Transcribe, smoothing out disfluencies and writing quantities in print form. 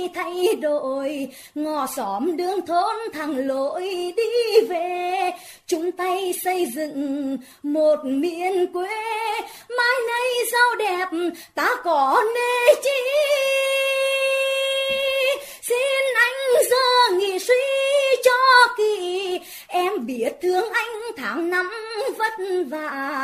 thay đổi, ngõ xóm đường thôn thẳng lối đi về, chung tay xây dựng một miền quê mai này giàu đẹp ta có nề chi. Xin anh giờ nghỉ suy cho kỳ, em biết thương anh tháng năm vất vả.